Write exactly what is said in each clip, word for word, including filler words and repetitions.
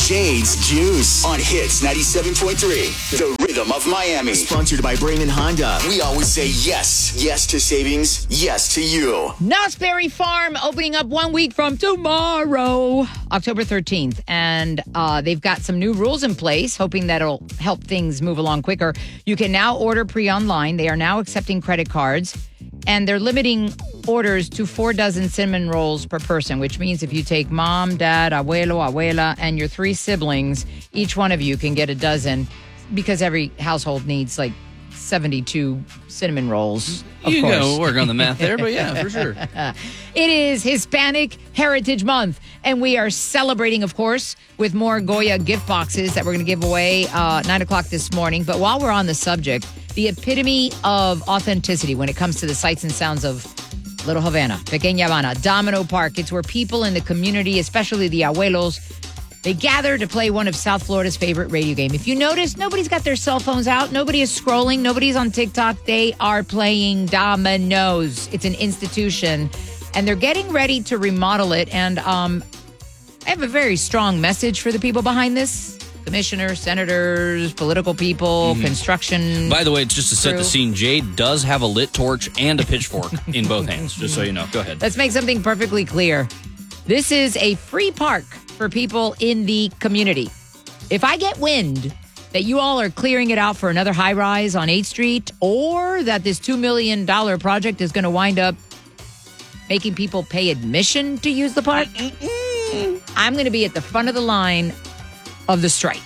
Jade's Juice on Hits ninety-seven point three. The Rhythm of Miami. Sponsored by Brayman Honda. We always say yes. Yes to savings. Yes to you. Knott's Berry Farm opening up one week from tomorrow, October thirteenth. And uh, they've got some new rules in place, hoping that'll help things move along quicker. You can now order pre-online. They are now accepting credit cards. And they're limiting orders to four dozen cinnamon rolls per person, which means if you take mom, dad, abuelo, abuela, and your three siblings, each one of you can get a dozen because every household needs like seventy-two cinnamon rolls. Of you course. go work on the math there, but yeah, for sure. It is Hispanic Heritage Month, and we are celebrating, of course, with more Goya gift boxes that we're going to give away uh, nine o'clock this morning. But while we're on the subject, the epitome of authenticity when it comes to the sights and sounds of Little Havana, Pequeña Habana, Domino Park. It's where people in the community, especially the abuelos, they gather to play one of South Florida's favorite radio game. If you notice, nobody's got their cell phones out. Nobody is scrolling. Nobody's on TikTok. They are playing dominoes. It's an institution, and they're getting ready to remodel it. And um, I have a very strong message for the people behind this. Commissioners, senators, political people, mm-hmm. construction. By the way, just to set crew. the scene, Jade does have a lit torch and a pitchfork in both hands, just so you know. Go ahead. Let's make something perfectly clear. This is a free park for people in the community. If I get wind that you all are clearing it out for another high rise on eighth street, or that this two million dollars project is going to wind up making people pay admission to use the park, I'm going to be at the front of the line of the strike.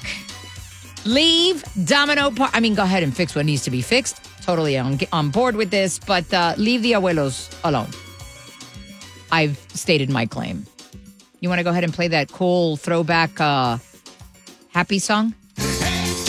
Leave Domino Park. I mean, go ahead and fix what needs to be fixed. Totally on, on board with this, but uh, leave the abuelos alone. I've stated my claim. You want to go ahead and play that cool throwback uh, happy song?